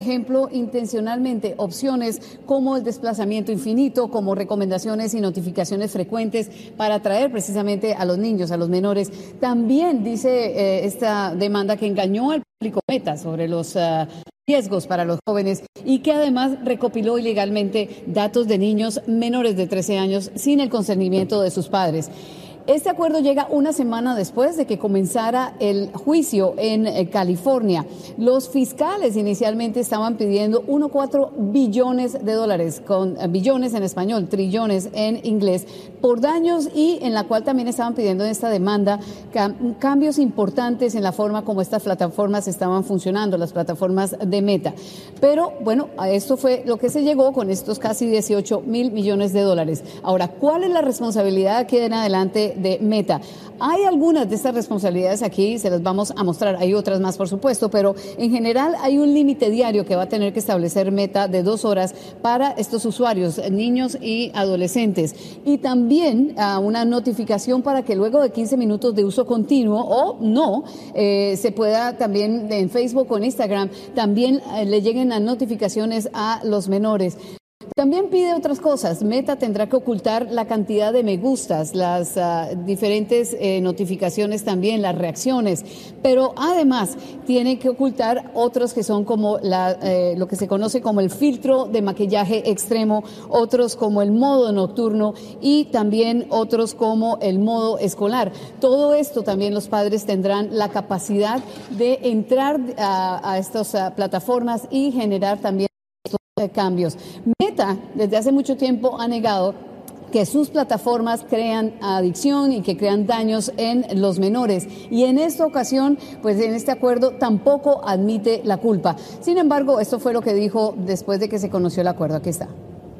ejemplo, intencionalmente opciones como el desplazamiento infinito, como recomendaciones y notificaciones frecuentes para atraer precisamente a los niños, a los menores. También dice esta demanda que engañó al público Meta sobre los riesgos para los jóvenes y que además recopiló ilegalmente datos de niños menores de 13 años sin el consentimiento de sus padres. Este acuerdo llega una semana después de que comenzara el juicio en California. Los fiscales inicialmente estaban pidiendo 1,4 billones de dólares, con billones en español, trillones en inglés, por daños, y en la cual también estaban pidiendo en esta demanda cambios importantes en la forma como estas plataformas estaban funcionando, las plataformas de Meta. Pero bueno, a esto fue lo que se llegó con estos casi 18 mil millones de dólares. Ahora, ¿cuál es la responsabilidad aquí en adelante de Meta? Hay algunas de estas responsabilidades aquí, se las vamos a mostrar, hay otras más por supuesto, pero en general hay un límite diario que va a tener que establecer Meta de 2 horas para estos usuarios, niños y adolescentes, y también una notificación para que luego de 15 minutos de uso continuo o no, se pueda también en Facebook o en Instagram, también le lleguen las notificaciones a los menores. También pide otras cosas. Meta tendrá que ocultar la cantidad de me gustas, las diferentes notificaciones también, las reacciones, pero además tiene que ocultar otros que son como lo que se conoce como el filtro de maquillaje extremo, otros como el modo nocturno y también otros como el modo escolar. Todo esto también los padres tendrán la capacidad de entrar a estas plataformas y generar también cambios. Meta desde hace mucho tiempo ha negado que sus plataformas crean adicción y que crean daños en los menores, y en esta ocasión, pues en este acuerdo tampoco admite la culpa. Sin embargo, esto fue lo que dijo después de que se conoció el acuerdo. Aquí está.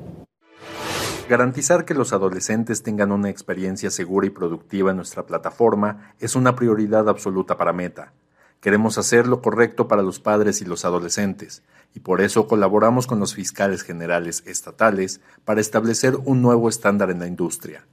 Garantizar que los adolescentes tengan una experiencia segura y productiva en nuestra plataforma es una prioridad absoluta para Meta. Queremos hacer lo correcto para los padres y los adolescentes, y por eso colaboramos con los fiscales generales estatales para establecer un nuevo estándar en la industria.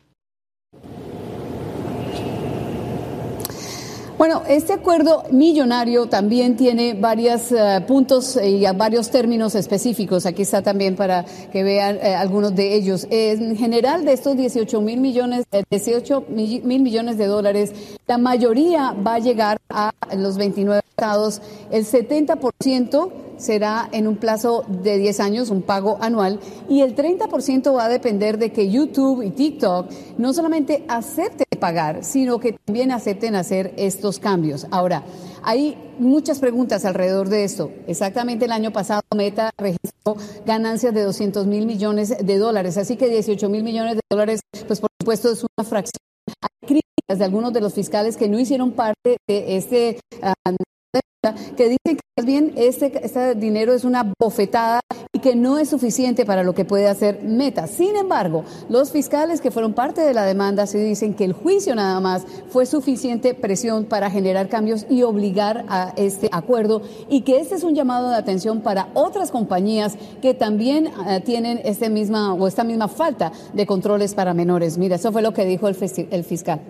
Bueno, este acuerdo millonario también tiene varios puntos y varios términos específicos. Aquí está también para que vean algunos de ellos. En general, de estos 18 mil millones de dólares, la mayoría va a llegar a los 29 estados. El 70% será en un plazo de 10 años, un pago anual, y el 30% va a depender de que YouTube y TikTok no solamente acepten pagar, sino que también acepten hacer estos cambios. Ahora, hay muchas preguntas alrededor de esto. Exactamente el año pasado Meta registró ganancias de 200 mil millones de dólares, así que 18 mil millones de dólares, pues por supuesto es una fracción. Hay críticas de algunos de los fiscales que no hicieron parte de este que dicen que más bien este dinero es una bofetada y que no es suficiente para lo que puede hacer Meta. Sin embargo, los fiscales que fueron parte de la demanda sí dicen que el juicio nada más fue suficiente presión para generar cambios y obligar a este acuerdo, y que este es un llamado de atención para otras compañías que también tienen esta misma falta de controles para menores. Mira, eso fue lo que dijo el fiscal.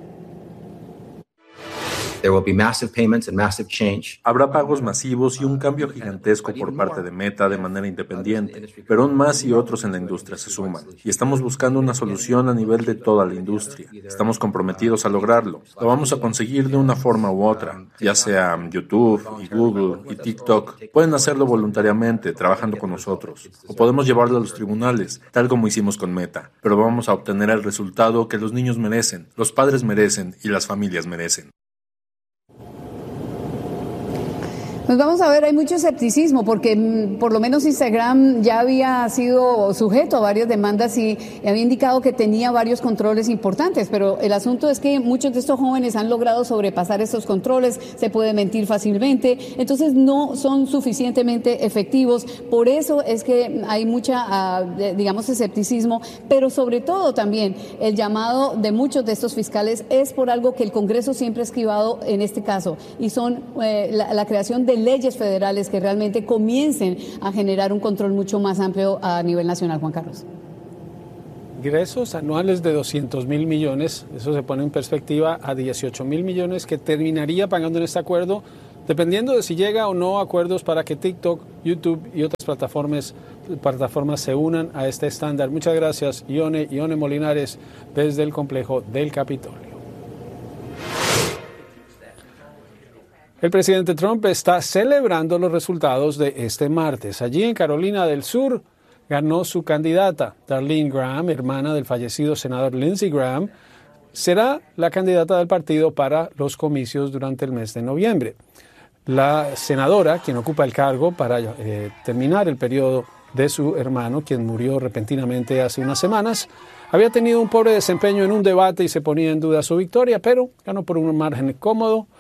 Habrá pagos masivos y un cambio gigantesco por parte de Meta de manera independiente, pero aún más si otros en la industria se suman. Y estamos buscando una solución a nivel de toda la industria. Estamos comprometidos a lograrlo. Lo vamos a conseguir de una forma u otra, ya sea YouTube y Google y TikTok. Pueden hacerlo voluntariamente, trabajando con nosotros. O podemos llevarlo a los tribunales, tal como hicimos con Meta. Pero vamos a obtener el resultado que los niños merecen, los padres merecen y las familias merecen. Pues vamos a ver, hay mucho escepticismo porque por lo menos Instagram ya había sido sujeto a varias demandas y había indicado que tenía varios controles importantes, pero el asunto es que muchos de estos jóvenes han logrado sobrepasar estos controles, se puede mentir fácilmente, entonces no son suficientemente efectivos. Por eso es que hay mucha, escepticismo, pero sobre todo también el llamado de muchos de estos fiscales es por algo que el Congreso siempre ha esquivado en este caso, y son la creación de leyes federales que realmente comiencen a generar un control mucho más amplio a nivel nacional. Juan Carlos. Ingresos anuales de 200 mil millones, eso se pone en perspectiva a 18 mil millones que terminaría pagando en este acuerdo dependiendo de si llega o no a acuerdos para que TikTok, YouTube y otras plataformas se unan a este estándar. Muchas gracias, Ione Molinares, desde el complejo del Capitolio. El presidente Trump está celebrando los resultados de este martes. Allí en Carolina del Sur ganó su candidata, Darlene Graham, hermana del fallecido senador Lindsey Graham, será la candidata del partido para los comicios durante el mes de noviembre. La senadora, quien ocupa el cargo para terminar el periodo de su hermano, quien murió repentinamente hace unas semanas, había tenido un pobre desempeño en un debate y se ponía en duda su victoria, pero ganó por un margen cómodo,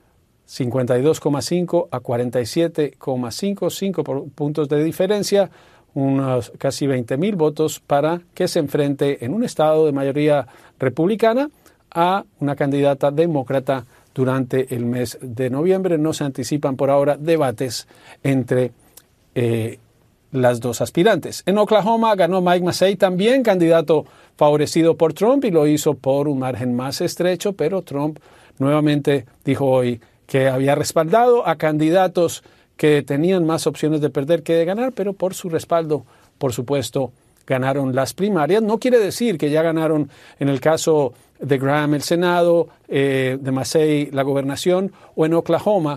52,5 a 47,5, 5 puntos de diferencia, unos casi 20,000 votos para que se enfrente en un estado de mayoría republicana a una candidata demócrata durante el mes de noviembre. No se anticipan por ahora debates entre las dos aspirantes. En Oklahoma ganó Mike Massey, también candidato favorecido por Trump, y lo hizo por un margen más estrecho, pero Trump nuevamente dijo hoy que había respaldado a candidatos que tenían más opciones de perder que de ganar, pero por su respaldo, por supuesto, ganaron las primarias. No quiere decir que ya ganaron en el caso de Graham el Senado, de Massey la gobernación, o en Oklahoma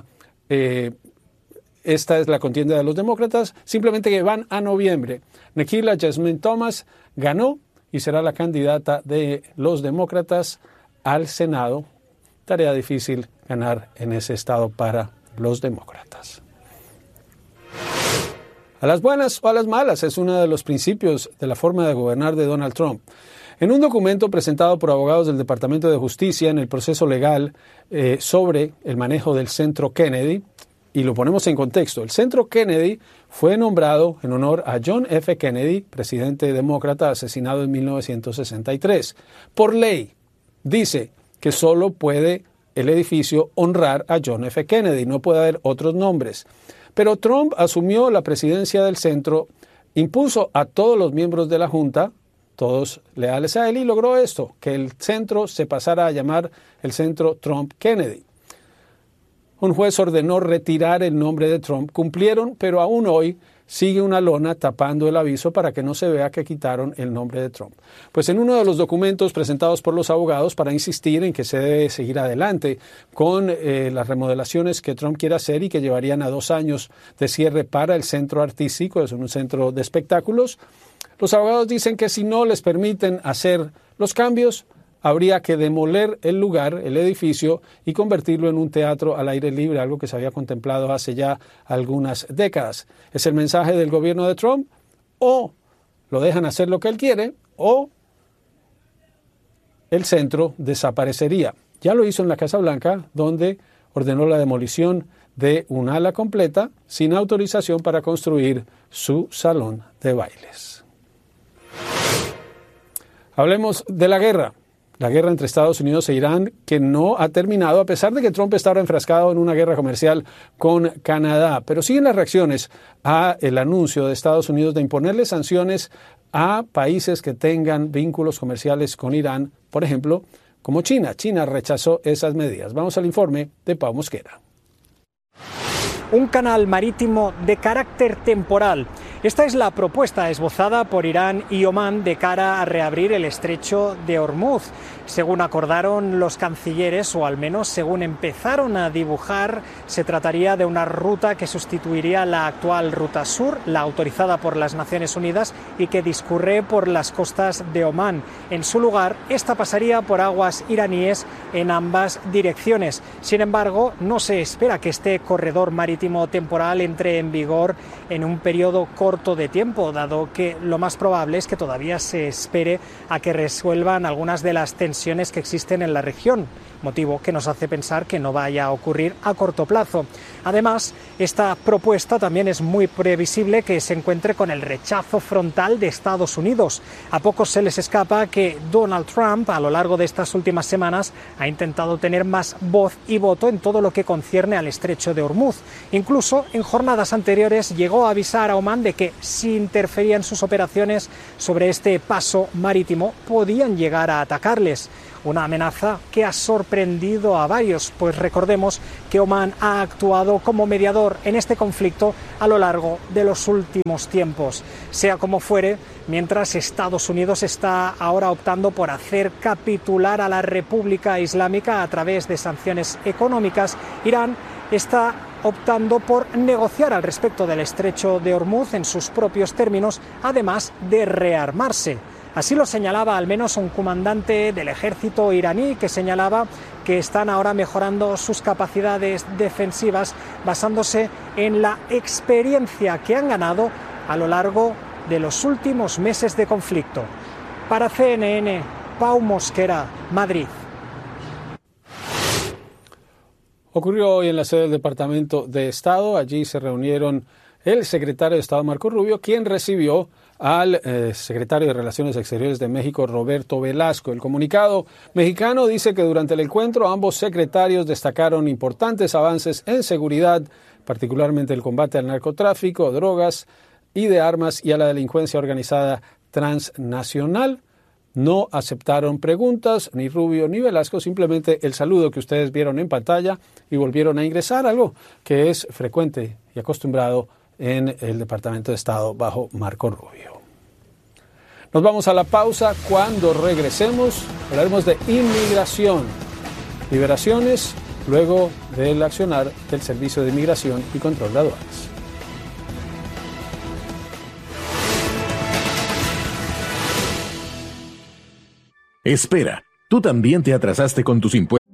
esta es la contienda de los demócratas, simplemente que van a noviembre. Nikila Jasmine Thomas ganó y será la candidata de los demócratas al Senado. Tarea difícil ganar en ese estado para los demócratas. A las buenas o a las malas es uno de los principios de la forma de gobernar de Donald Trump. En un documento presentado por abogados del Departamento de Justicia en el proceso legal sobre el manejo del Centro Kennedy, y lo ponemos en contexto, el Centro Kennedy fue nombrado en honor a John F. Kennedy, presidente demócrata asesinado en 1963. Por ley, dice que solo puede el edificio honrar a John F. Kennedy, no puede haber otros nombres. Pero Trump asumió la presidencia del centro, impuso a todos los miembros de la Junta, todos leales a él, y logró esto, que el centro se pasara a llamar el Centro Trump Kennedy. Un juez ordenó retirar el nombre de Trump. Cumplieron, pero aún hoy sigue una lona tapando el aviso para que no se vea que quitaron el nombre de Trump. Pues en uno de los documentos presentados por los abogados para insistir en que se debe seguir adelante con las remodelaciones que Trump quiere hacer y que llevarían a 2 años de cierre para el centro artístico, es un centro de espectáculos, los abogados dicen que si no les permiten hacer los cambios, habría que demoler el lugar, el edificio, y convertirlo en un teatro al aire libre, algo que se había contemplado hace ya algunas décadas. ¿Es el mensaje del gobierno de Trump? O lo dejan hacer lo que él quiere, o el centro desaparecería. Ya lo hizo en la Casa Blanca, donde ordenó la demolición de un ala completa sin autorización para construir su salón de bailes. Hablemos de la guerra entre Estados Unidos e Irán, que no ha terminado, a pesar de que Trump está ahora enfrascado en una guerra comercial con Canadá. Pero siguen las reacciones a el anuncio de Estados Unidos de imponerle sanciones a países que tengan vínculos comerciales con Irán, por ejemplo, como China. China rechazó esas medidas. Vamos al informe de Pau Mosquera. Un canal marítimo de carácter temporal. Esta es la propuesta esbozada por Irán y Omán de cara a reabrir el estrecho de Hormuz. Según acordaron los cancilleres, o al menos según empezaron a dibujar, se trataría de una ruta que sustituiría la actual Ruta Sur, la autorizada por las Naciones Unidas y que discurre por las costas de Omán. En su lugar, esta pasaría por aguas iraníes en ambas direcciones. Sin embargo, no se espera que este corredor marítimo temporal entre en vigor en un periodo corto de tiempo, dado que lo más probable es que todavía se espere a que resuelvan algunas de las tensiones que existen en la región, motivo que nos hace pensar que no vaya a ocurrir a corto plazo. Además, esta propuesta también es muy previsible que se encuentre con el rechazo frontal de Estados Unidos. A pocos se les escapa que Donald Trump, a lo largo de estas últimas semanas, ha intentado tener más voz y voto en todo lo que concierne al estrecho de Hormuz. Incluso en jornadas anteriores llegó a avisar a Omán de que si interfería en sus operaciones sobre este paso marítimo podían llegar a atacarles. Una amenaza que ha sorprendido a varios, pues recordemos que Omán ha actuado como mediador en este conflicto a lo largo de los últimos tiempos. Sea como fuere, mientras Estados Unidos está ahora optando por hacer capitular a la República Islámica a través de sanciones económicas, Irán está optando por negociar al respecto del estrecho de Ormuz en sus propios términos, además de rearmarse. Así lo señalaba al menos un comandante del ejército iraní, que señalaba que están ahora mejorando sus capacidades defensivas basándose en la experiencia que han ganado a lo largo de los últimos meses de conflicto. Para CNN, Pau Mosquera, Madrid. Ocurrió hoy en la sede del Departamento de Estado. Allí se reunieron el secretario de Estado, Marco Rubio, quien recibió al secretario de Relaciones Exteriores de México, Roberto Velasco. El comunicado mexicano dice que durante el encuentro ambos secretarios destacaron importantes avances en seguridad, particularmente el combate al narcotráfico, drogas y de armas y a la delincuencia organizada transnacional. No aceptaron preguntas, ni Rubio ni Velasco, simplemente el saludo que ustedes vieron en pantalla y volvieron a ingresar, algo que es frecuente y acostumbrado en el Departamento de Estado bajo Marco Rubio. Nos vamos a la pausa. Cuando regresemos hablaremos de inmigración, liberaciones luego del accionar del Servicio de Inmigración y Control de Aduanas. Espera, ¿tú también te atrasaste con tus impuestos?